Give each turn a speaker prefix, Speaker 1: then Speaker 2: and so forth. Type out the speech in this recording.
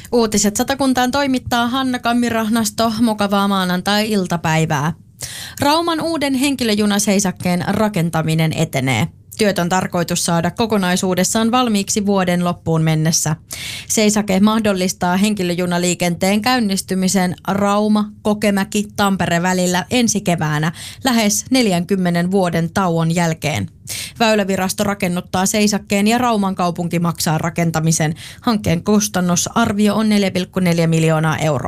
Speaker 1: Uutiset Satakuntaan toimittaa Hanna Kammirahnasto. Mukavaa maanantai-iltapäivää. Rauman uuden henkilöjunaseisakkeen rakentaminen etenee. Työt on tarkoitus saada kokonaisuudessaan valmiiksi vuoden loppuun mennessä. Seisake mahdollistaa henkilöjunaliikenteen käynnistymisen Rauma-Kokemäki-Tampere välillä ensi keväänä lähes 40 vuoden tauon jälkeen. Väylävirasto rakennuttaa seisakkeen ja Rauman kaupunki maksaa rakentamisen. Hankkeen kustannusarvio on 4,4 miljoonaa euroa.